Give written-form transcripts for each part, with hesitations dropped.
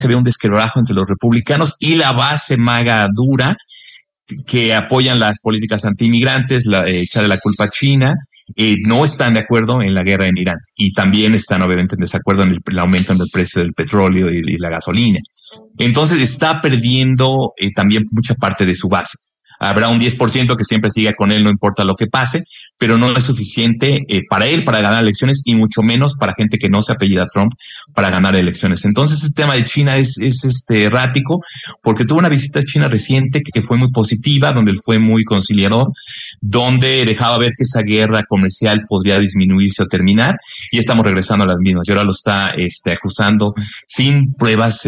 se ve un desquebrajo entre los republicanos y la base MAGA dura que apoyan las políticas antiinmigrantes, echarle la culpa a China, no están de acuerdo en la guerra en Irán y también están obviamente en desacuerdo en el aumento en el precio del petróleo y la gasolina. Entonces está perdiendo también mucha parte de su base. Habrá un 10% que siempre siga con él, no importa lo que pase, pero no es suficiente para él para ganar elecciones y mucho menos para gente que no se apellida Trump para ganar elecciones. Entonces el tema de China es errático porque tuvo una visita a China reciente que fue muy positiva, donde él fue muy conciliador, donde dejaba ver que esa guerra comercial podría disminuirse o terminar y estamos regresando a las mismas. Y ahora lo está acusando sin pruebas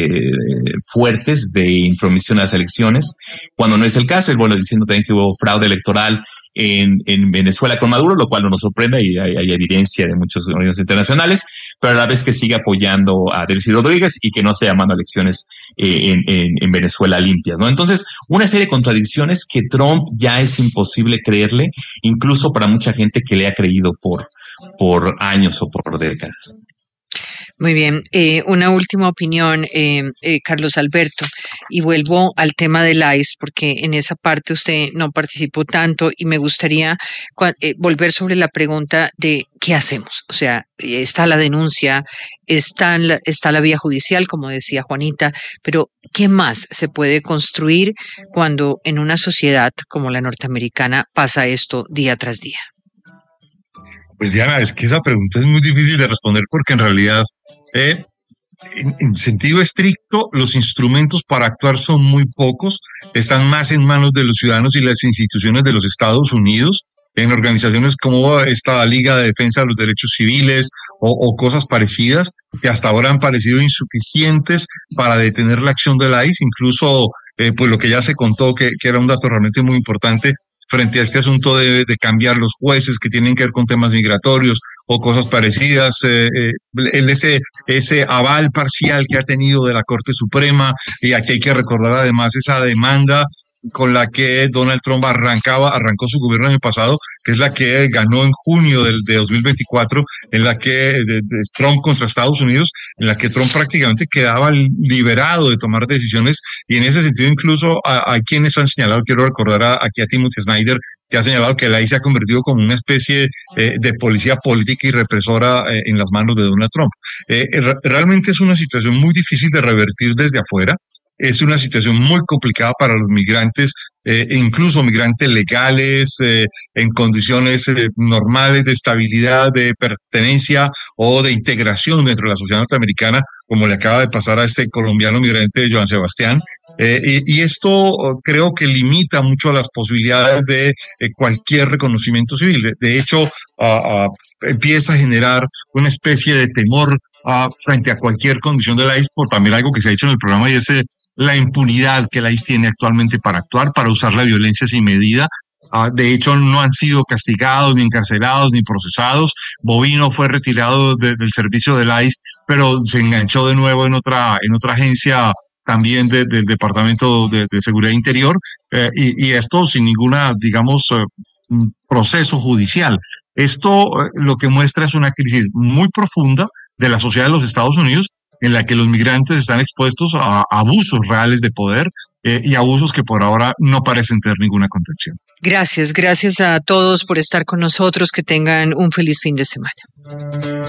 fuertes de intromisión a las elecciones, cuando no es el caso. Y bueno, diciendo también que hubo fraude electoral en Venezuela con Maduro, lo cual no nos sorprende y hay evidencia de muchos organismos internacionales, pero a la vez que sigue apoyando a Delcy Rodríguez y que no esté llamando a elecciones en Venezuela limpias, ¿no? Entonces, una serie de contradicciones que Trump ya es imposible creerle, incluso para mucha gente que le ha creído por años o por décadas. Muy bien, una última opinión, Carlos Alberto, y vuelvo al tema del ICE, porque en esa parte usted no participó tanto y me gustaría volver sobre la pregunta de qué hacemos. O sea, está la denuncia, está la vía judicial, como decía Juanita, pero ¿qué más se puede construir cuando en una sociedad como la norteamericana pasa esto día tras día? Pues Diana, es que esa pregunta es muy difícil de responder porque en realidad, en sentido estricto, los instrumentos para actuar son muy pocos, están más en manos de los ciudadanos y las instituciones de los Estados Unidos, en organizaciones como esta Liga de Defensa de los Derechos Civiles o cosas parecidas, que hasta ahora han parecido insuficientes para detener la acción de la ICE, incluso pues lo que ya se contó, que era un dato realmente muy importante, frente a este asunto de cambiar los jueces que tienen que ver con temas migratorios o cosas parecidas, ese aval parcial que ha tenido de la Corte Suprema, y aquí hay que recordar además esa demanda con la que Donald Trump arrancó su gobierno el año pasado, que es la que ganó en junio de 2024, en la que de Trump contra Estados Unidos, en la que Trump prácticamente quedaba liberado de tomar decisiones, y en ese sentido incluso hay quienes han señalado, quiero recordar aquí a Timothy Snyder, que ha señalado que la ICE se ha convertido como una especie de policía política y represora en las manos de Donald Trump. Realmente es una situación muy difícil de revertir desde afuera. Es una situación muy complicada para los migrantes, incluso migrantes legales, en condiciones normales de estabilidad, de pertenencia o de integración dentro de la sociedad norteamericana, como le acaba de pasar a este colombiano migrante Joan Sebastián. Y esto creo que limita mucho las posibilidades de cualquier reconocimiento civil. De hecho, empieza a generar una especie de temor frente a cualquier condición de la ICE, por también algo que se ha dicho en el programa, y es la impunidad que la ICE tiene actualmente para actuar, para usar la violencia sin medida. De hecho, no han sido castigados, ni encarcelados, ni procesados. Bovino fue retirado del servicio de la ICE, pero se enganchó de nuevo en otra agencia también del Departamento de Seguridad Interior, y esto sin ninguna, digamos, proceso judicial. Esto lo que muestra es una crisis muy profunda de la sociedad de los Estados Unidos, en la que los migrantes están expuestos a abusos reales de poder, y abusos que por ahora no parecen tener ninguna contención. Gracias a todos por estar con nosotros. Que tengan un feliz fin de semana.